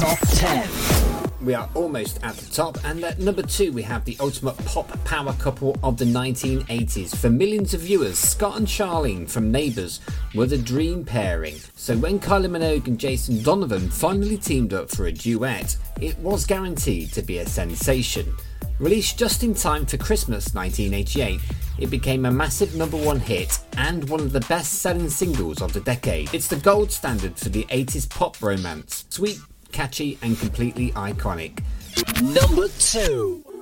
Top 10. We are almost at the top, and at number 2 we have the ultimate pop power couple of the 1980s. For millions of viewers, Scott and Charlene from Neighbours were the dream pairing. So when Kylie Minogue and Jason Donovan finally teamed up for a duet, it was guaranteed to be a sensation. Released just in time for Christmas 1988, it became a massive #1 hit and one of the best-selling singles of the decade. It's the gold standard for the 80s pop romance. Sweet, catchy and completely iconic. Number 2.